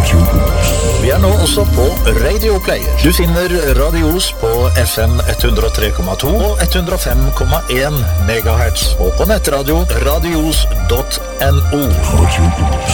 Vi nå også på Radio Player. Du finner Radios på FM 103,2 og 105,1 MHz og på nettradio radios.no.